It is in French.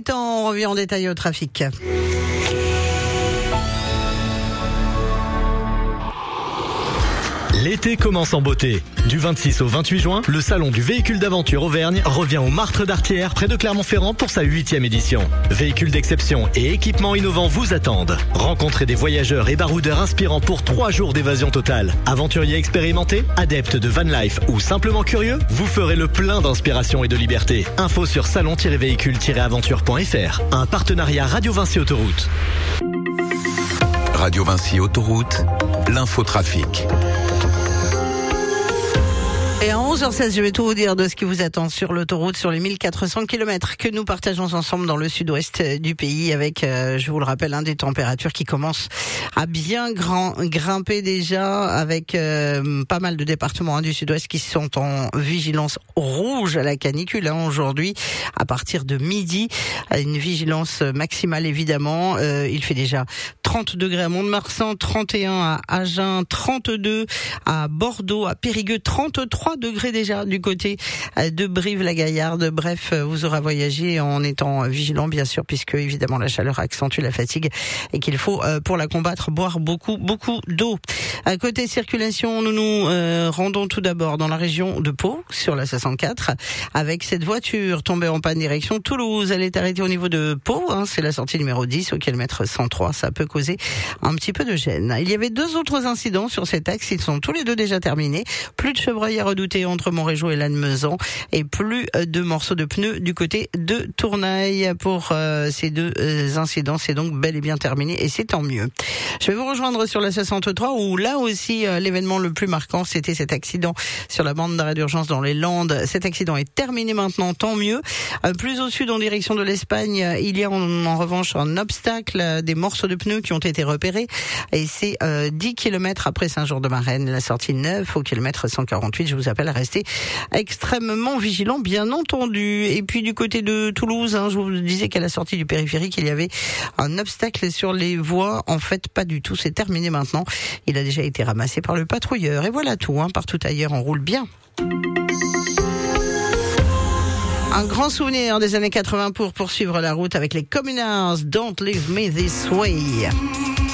temps, on revient en détail au trafic. L'été commence en beauté. Du 26 au 28 juin, le salon du véhicule d'aventure Auvergne revient au Martre d'Artière près de Clermont-Ferrand pour sa 8e édition. Véhicules d'exception et équipements innovants vous attendent. Rencontrez des voyageurs et baroudeurs inspirants pour 3 jours d'évasion totale. Aventuriers expérimentés, adeptes de van life ou simplement curieux, vous ferez le plein d'inspiration et de liberté. Info sur salon-véhicule-aventure.fr. Un partenariat Radio Vinci Autoroute. Radio Vinci Autoroute, l'infotrafic. Et à 11h16, je vais tout vous dire de ce qui vous attend sur l'autoroute, sur les 1400 km que nous partageons ensemble dans le sud-ouest du pays avec, je vous le rappelle, des températures qui commencent à bien grimper déjà avec pas mal de départements du sud-ouest qui sont en vigilance rouge à la canicule aujourd'hui à partir de midi. Une vigilance maximale évidemment. Il fait déjà 30 degrés à Mont-de-Marsan, 31 à Agen, 32 à Bordeaux, à Périgueux, 33 degrés déjà du côté de Brive-la-Gaillarde. Bref, vous aurez voyagé en étant vigilant bien sûr, puisque évidemment la chaleur accentue la fatigue et qu'il faut pour la combattre boire beaucoup d'eau. À côté circulation, nous nous rendons tout d'abord dans la région de Pau sur la 64 avec cette voiture tombée en panne direction Toulouse. Elle est arrêtée au niveau de Pau, c'est la sortie numéro 10 au kilomètre 103. Ça peut causer un petit peu de gêne. Il y avait 2 autres incidents sur cet axe, ils sont tous les 2 déjà terminés. Plus de chevreuils à redouter entre Montrégeau et Lannemezan et plus de morceaux de pneus du côté de Tournaille. Pour ces 2 incidents, c'est donc bel et bien terminé et c'est tant mieux. Je vais vous rejoindre sur la 63 où là aussi l'événement le plus marquant, c'était cet accident sur la bande d'arrêt d'urgence dans les Landes. Cet accident est terminé maintenant, tant mieux. Plus au sud en direction de l'Espagne, il y a en revanche un obstacle, des morceaux de pneus qui ont été repérés et c'est 10 km après Saint-Jean-de-Marennes, la sortie 9 au kilomètre 148. Je vous appelle à rester extrêmement vigilant, bien entendu. Et puis du côté de Toulouse, je vous disais qu'à la sortie du périphérique, il y avait un obstacle sur les voies. En fait, pas du tout. C'est terminé maintenant. Il a déjà été ramassé par le patrouilleur. Et voilà tout. Partout ailleurs, on roule bien. Un grand souvenir des années 80 pour poursuivre la route avec les Communards. Don't leave me this way.